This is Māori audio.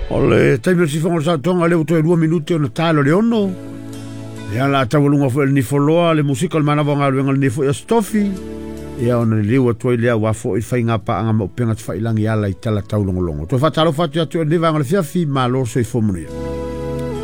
O le taimi si fonga sa tonga le uto e 2 minuti ona talo le ono. Ia la tawalunga fu el nifoloa le musika le mana vonga le nifo ya stofi. Ia ona le liwa toi lea wafo i whainga pa anga ma upenga te whailangi ala i tala taulongolongo. Toi whatalo whatu atu e niva anga le fiafi ma lo so i fomunia.